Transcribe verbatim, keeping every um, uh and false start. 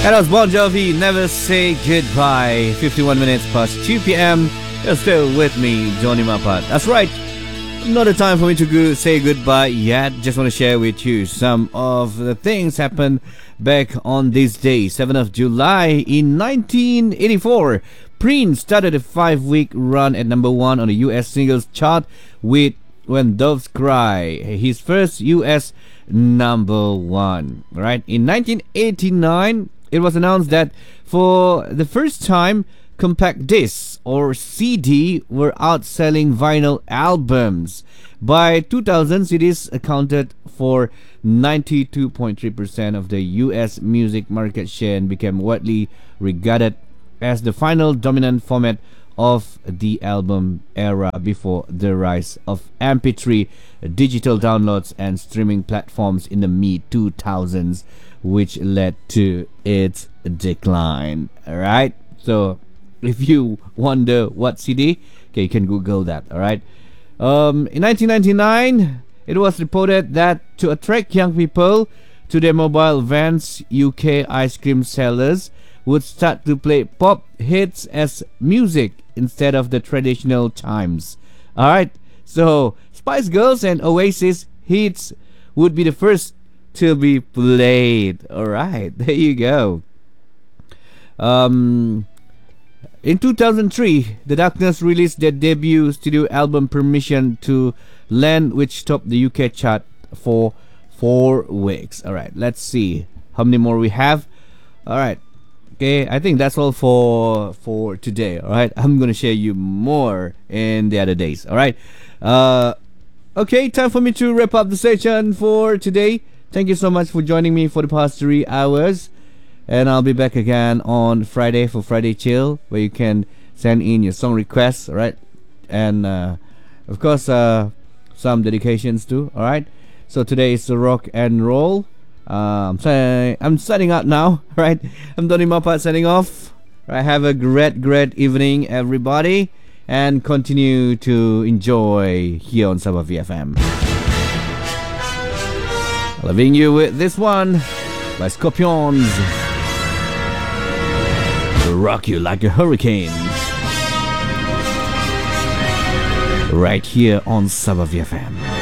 And that was Bon Jovi, Never Say Goodbye. fifty-one minutes past two p.m. You're still with me, Johnny Mapat. That's right. Not a time for me to go say goodbye yet. Just want to share with you some of the things happened back on this day, seventh of July in nineteen eighty-four. Prince started a five-week run at number one on the U S singles chart with When Doves Cry, his first U S number one. Right? In nineteen eighty-nine, it was announced that for the first time, compact discs or C D were outselling vinyl albums. By two thousand, C Ds accounted for ninety-two point three percent of the U S music market share and became widely regarded as the final dominant format of the album era before the rise of M P three, digital downloads and streaming platforms in the mid two thousands, which led to its decline. Alright, so if you wonder what C D, okay, you can Google that. Alright, um, in nineteen ninety-nine, it was reported that to attract young people to their mobile vans, U K ice cream sellers would start to play pop hits as music instead of the traditional chimes. Alright, so Spice Girls and Oasis hits would be the first to be played. Alright, there you go. Um, in two thousand three, The Darkness released their debut studio album Permission to Land, which topped the U K chart for four weeks. Alright, let's see how many more we have. Alright, okay, I think that's all for for today. Alright, I'm gonna share you more in the other days. Alright, uh, okay, time for me to wrap up the session for today. Thank you so much for joining me for the past three hours. And I'll be back again on Friday for Friday Chill, where you can send in your song requests, alright? And uh, of course, uh, some dedications too, alright? So today is the rock and roll. Uh, I'm, say, I'm signing out now, right? I'm Donny Mapat signing off. Right, have a great, great evening, everybody. And continue to enjoy here on Sabah V F M. Loving you with this one by Scorpions. Rock you like a hurricane. Right here on Sabah V F M.